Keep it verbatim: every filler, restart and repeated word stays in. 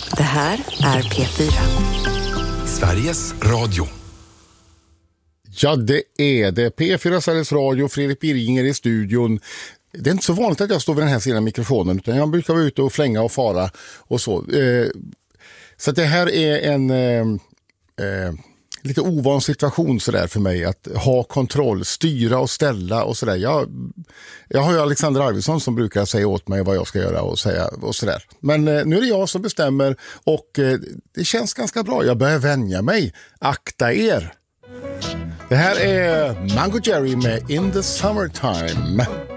Det här är P fyra. Sveriges Radio. Ja, det är det. P fyra Sveriges Radio, Fredrik Birginger i studion. Det är inte så vanligt att jag står vid den här sidan mikrofonen, utan jag brukar vara ute och flänga och fara och så. Eh, så att det här är en eh, eh, lite ovan situation så där för mig, att ha kontroll, styra och ställa och sådär. Jag, jag har ju Alexander Arvidsson som brukar säga åt mig vad jag ska göra och säga och sådär. Men eh, nu är det jag som bestämmer och eh, det känns ganska bra. Jag börjar vänja mig. Akta er! Det här är Mango Jerry med In the Summertime.